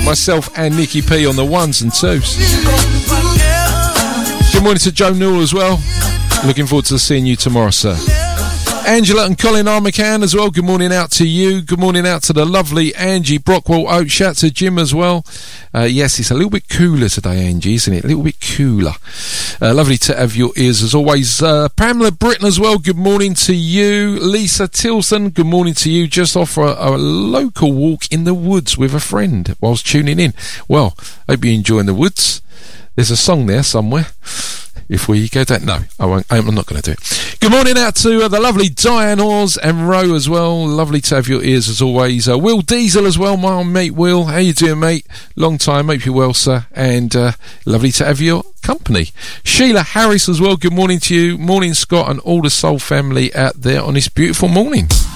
myself and Nikki P on the ones and twos. Good morning to Joe Newell as well. Looking forward to seeing you tomorrow, sir. Angela and Colin R. McCann as well. Good morning out to you. Good morning out to the lovely Angie Brockwell Oak. Shout to Jim as well. Yes, it's a little bit cooler today, Angie, isn't it? A little bit cooler. Lovely to have your ears as always. Pamela Britton as well. Good morning to you. Lisa Tilson. Good morning to you. Just off for a local walk in the woods with a friend whilst tuning in. Well, hope you're enjoying the woods. There's a song there somewhere. If we go down, no, I won't. I'm not going to do it. Good morning out to the lovely Diane Oars and Roe as well. Lovely to have your ears as always. Will Diesel as well, my mate Will. How you doing, mate? Long time. Hope you're well, sir. And lovely to have your company. Sheila Harris as well. Good morning to you. Morning, Scott, and all the Soul family out there on this beautiful morning.